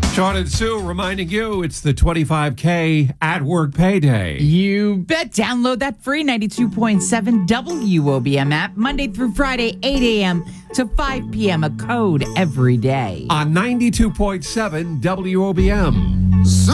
Sean and Sue reminding you it's the 25K at work payday. You bet. Download that free 92.7 WOBM app Monday through Friday, 8 a.m. to 5 p.m. A code every day. On 92.7 WOBM.